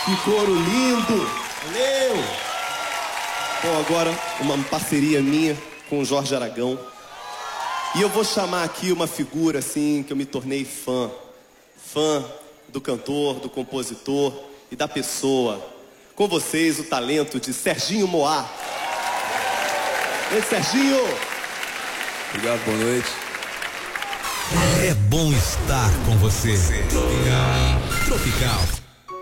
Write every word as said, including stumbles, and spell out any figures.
Que coro lindo! Valeu! Bom, agora uma parceria minha com o Jorge Aragão. E eu vou chamar aqui uma figura assim que eu me tornei fã. Fã do cantor, do compositor e da pessoa. Com vocês, o talento de Serginho Moá. Oi, Serginho! Obrigado, boa noite. É bom estar com você. Tropical. Tropical.